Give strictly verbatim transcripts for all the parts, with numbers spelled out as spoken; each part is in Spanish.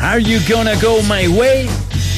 Are You Gonna Go My Way?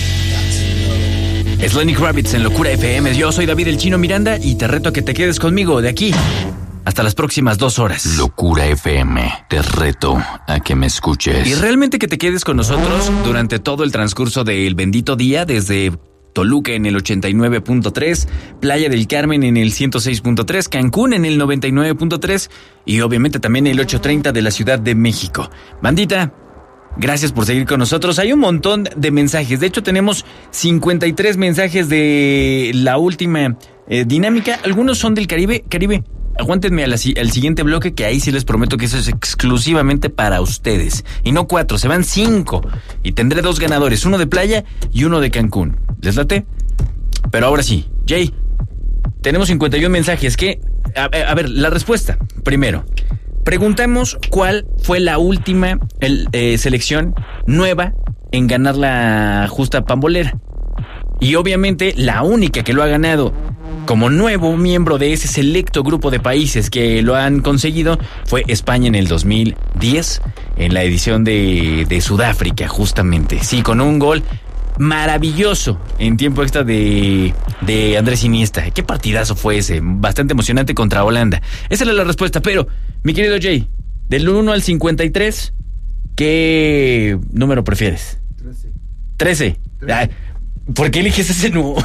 Es Lenny Kravitz en Locura F M. Yo soy David el Chino Miranda y te reto a que te quedes conmigo de aquí hasta las próximas dos horas. Locura F M, te reto a que me escuches. Y realmente que te quedes con nosotros durante todo el transcurso del bendito día, desde Toluca en el ochenta y nueve punto tres, Playa del Carmen en el ciento seis punto tres, Cancún en el noventa y nueve punto tres y obviamente también el ochocientos treinta de la Ciudad de México. Bandita, gracias por seguir con nosotros. Hay un montón de mensajes. De hecho, tenemos cincuenta y tres mensajes de la última eh, dinámica. Algunos son del Caribe. Caribe, aguántenme al, al siguiente bloque, que ahí sí les prometo que eso es exclusivamente para ustedes. Y no cuatro, se van cinco. Y tendré dos ganadores, uno de Playa y uno de Cancún. ¿Les late? Pero ahora sí, Jay, tenemos cincuenta y uno mensajes. ¿Qué? A, a ver, la respuesta. Primero, preguntamos cuál fue la última el, eh, selección nueva en ganar la justa pambolera. Y obviamente la única que lo ha ganado como nuevo miembro de ese selecto grupo de países que lo han conseguido fue España en el dos mil diez, en la edición de, de Sudáfrica, justamente. Sí, con un gol maravilloso en tiempo extra de, de Andrés Iniesta. Qué partidazo fue ese, bastante emocionante contra Holanda. Esa era la respuesta, pero, mi querido Jay, del uno al cincuenta y tres, ¿qué número prefieres? trece. trece. Ay, ¿por qué eliges ese número?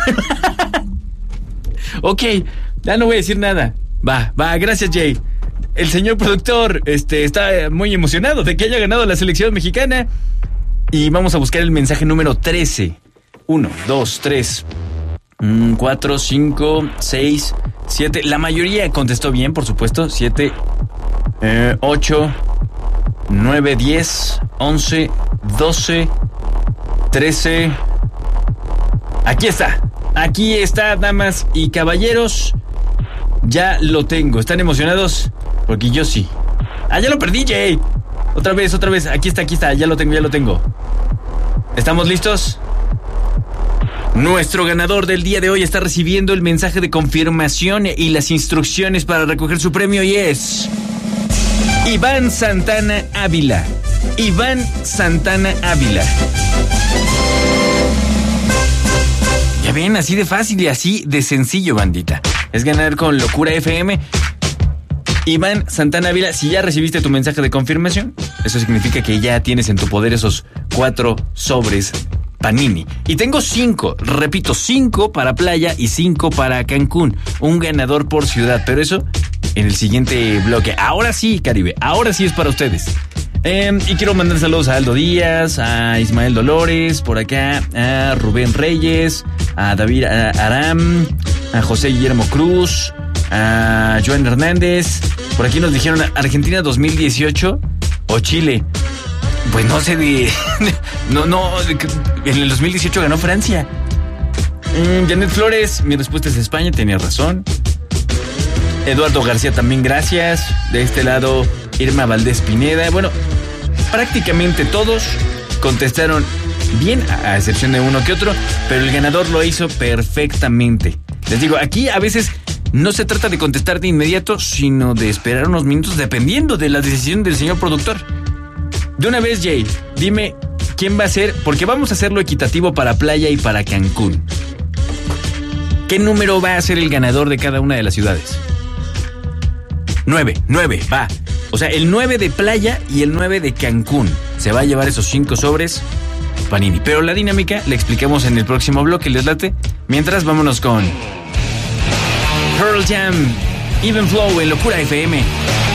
Ok, ya no voy a decir nada. Va, va, gracias, Jay. El señor productor este, está muy emocionado de que haya ganado la selección mexicana. Y vamos a buscar el mensaje número trece. uno, dos, tres, cuatro, cinco, seis, siete. La mayoría contestó bien, por supuesto. siete, ocho, nueve, diez, once, doce, trece. Aquí está. Aquí está, damas y caballeros. Ya lo tengo. ¿Están emocionados? Porque yo sí. Ah, ya lo perdí, Jay. Otra vez, otra vez. Aquí está, aquí está. Ya lo tengo, ya lo tengo. ¿Estamos listos? Nuestro ganador del día de hoy está recibiendo el mensaje de confirmación y las instrucciones para recoger su premio y es Iván Santana Ávila. Iván Santana Ávila. Ya ven, así de fácil y así de sencillo, bandita. Es ganar con Locura F M. Iván Santana Ávila, si ya recibiste tu mensaje de confirmación, eso significa que ya tienes en tu poder esos cuatro sobres Panini. Y tengo cinco, repito, cinco para Playa y cinco para Cancún. Un ganador por ciudad, pero eso en el siguiente bloque. Ahora sí, Caribe, ahora sí es para ustedes. Eh, y quiero mandar saludos a Aldo Díaz, a Ismael Dolores, por acá, a Rubén Reyes, a David Aram, a José Guillermo Cruz, a Joan Hernández. Por aquí nos dijeron Argentina dos mil dieciocho o Chile. Pues no sé de... No, no, en el dos mil dieciocho ganó Francia. Mm, Janet Flores, mi respuesta es España, tenía razón. Eduardo García también, gracias. De este lado, Irma Valdés Pineda. Bueno, prácticamente todos contestaron bien, a excepción de uno que otro, pero el ganador lo hizo perfectamente. Les digo, aquí a veces no se trata de contestar de inmediato, sino de esperar unos minutos dependiendo de la decisión del señor productor. De una vez, Jay, dime quién va a ser, porque vamos a hacerlo equitativo para Playa y para Cancún. ¿Qué número va a ser el ganador de cada una de las ciudades? Nueve, nueve, va. O sea, el nueve de Playa y el nueve de Cancún. Se va a llevar esos cinco sobres Panini. Pero la dinámica la explicamos en el próximo bloque, ¿les late? Mientras, vámonos con Pearl Jam, Even Flow en Locura F M.